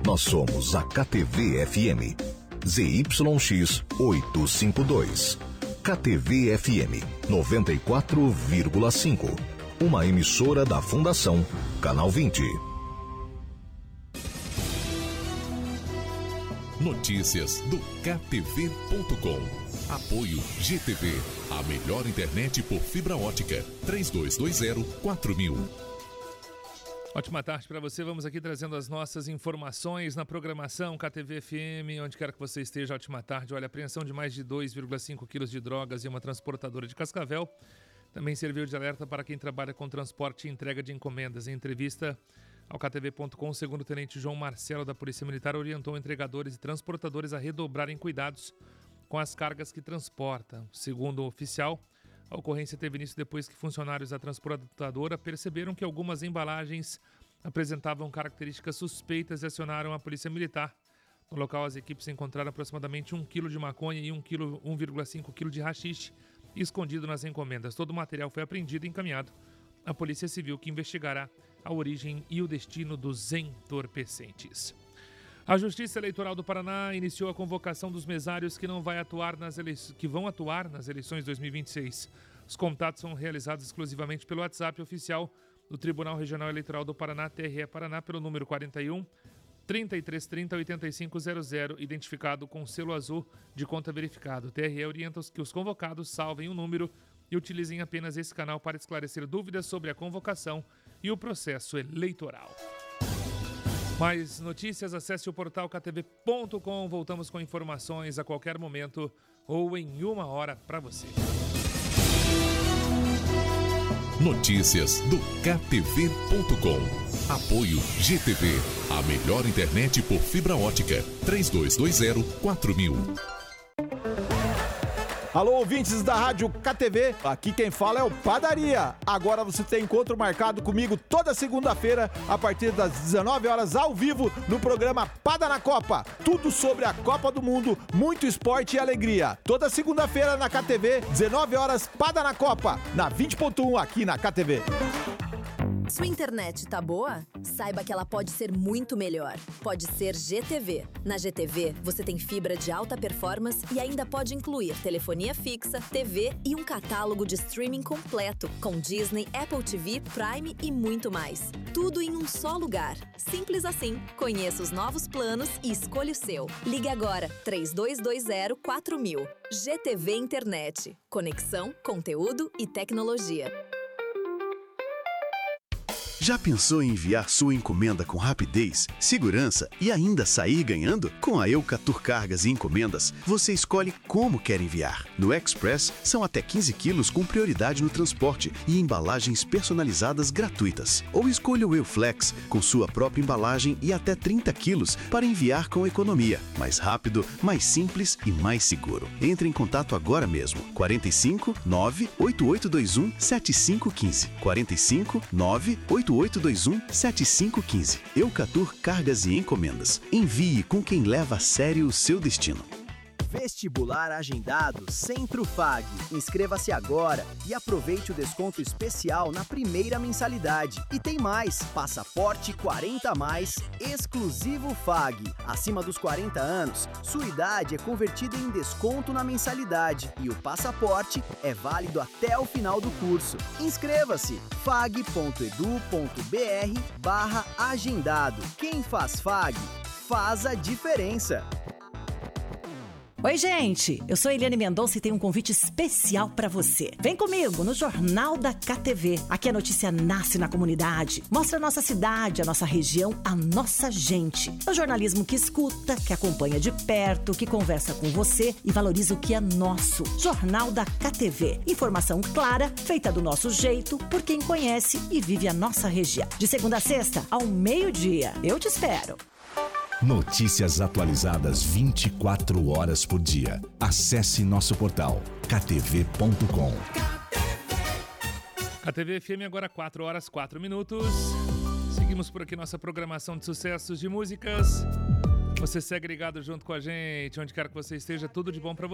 Nós somos a KTV-FM. ZYX 852. KTV-FM 94,5. Uma emissora da Fundação Canal 20. Notícias do KTV.com. Apoio GTV, a melhor internet por fibra ótica. 3220-4000. Ótima tarde para você. Vamos aqui trazendo as nossas informações na programação KTV-FM, onde quer que você esteja. Ótima tarde. Olha, a apreensão de mais de 2,5 quilos de drogas e uma transportadora de Cascavel também serviu de alerta para quem trabalha com transporte e entrega de encomendas. Em entrevista ao KTV.com, o segundo-tenente João Marcelo da Polícia Militar orientou entregadores e transportadores a redobrarem cuidados com as cargas que transportam. Segundo o oficial, a ocorrência teve início depois que funcionários da transportadora perceberam que algumas embalagens apresentavam características suspeitas e acionaram a Polícia Militar. No local, as equipes encontraram aproximadamente 1 kg de maconha e 1,5 kg de haxixe escondido nas encomendas. Todo o material foi apreendido e encaminhado à Polícia Civil, que investigará a origem e o destino dos entorpecentes. A Justiça Eleitoral do Paraná iniciou a convocação dos mesários que vão atuar nas eleições 2026. Os contatos são realizados exclusivamente pelo WhatsApp oficial do Tribunal Regional Eleitoral do Paraná, TRE Paraná, pelo número 41 3330 8500, identificado com selo azul de conta verificado. O TRE orienta que os convocados salvem o número e utilizem apenas esse canal para esclarecer dúvidas sobre a convocação e o processo eleitoral. Mais notícias, acesse o portal ktv.com. Voltamos com informações a qualquer momento ou em 1 hora para você. Notícias do KTV.com. Apoio GTV, a melhor internet por fibra ótica. 3220-4000. Alô, ouvintes da Rádio KTV, aqui quem fala é o Padaria. Agora você tem encontro marcado comigo toda segunda-feira, a partir das 19 horas, ao vivo, no programa Pada na Copa. Tudo sobre a Copa do Mundo, muito esporte e alegria. Toda segunda-feira na KTV, 19 horas, Pada na Copa, na 20.1 aqui na KTV. Sua internet tá boa? Saiba que ela pode ser muito melhor. Pode ser GTV. Na GTV, você tem fibra de alta performance e ainda pode incluir telefonia fixa, TV e um catálogo de streaming completo, com Disney, Apple TV, Prime e muito mais. Tudo em um só lugar. Simples assim. Conheça os novos planos e escolha o seu. Ligue agora, 3220-4000. GTV Internet. Conexão, conteúdo e tecnologia. Já pensou em enviar sua encomenda com rapidez, segurança e ainda sair ganhando? Com a Eucatur Cargas e Encomendas, você escolhe como quer enviar. No Express, são até 15 quilos com prioridade no transporte e embalagens personalizadas gratuitas. Ou escolha o Euflex, com sua própria embalagem e até 30 quilos para enviar com economia. Mais rápido, mais simples e mais seguro. Entre em contato agora mesmo. 45 98821 7515. 45 98821 7515. Eucatur Cargas e Encomendas. Envie com quem leva a sério o seu destino. Vestibular agendado Centro FAG. Inscreva-se agora e aproveite o desconto especial na primeira mensalidade. E tem mais, passaporte 40+, exclusivo FAG. Acima dos 40 anos, sua idade é convertida em desconto na mensalidade e o passaporte é válido até o final do curso. Inscreva-se, fag.edu.br/agendado. Quem faz FAG, faz a diferença. Oi, gente! Eu sou Eliane Mendonça e tenho um convite especial para você. Vem comigo no Jornal da KTV. Aqui a notícia nasce na comunidade. Mostra a nossa cidade, a nossa região, a nossa gente. É o jornalismo que escuta, que acompanha de perto, que conversa com você e valoriza o que é nosso. Jornal da KTV. Informação clara, feita do nosso jeito, por quem conhece e vive a nossa região. De segunda a sexta, ao meio-dia. Eu te espero. Notícias atualizadas 24 horas por dia. Acesse nosso portal ktv.com. KTV FM agora 4 horas 4 minutos. Seguimos por aqui nossa programação de sucessos de músicas. Você segue ligado junto com a gente, onde quer que você esteja, tudo de bom para você.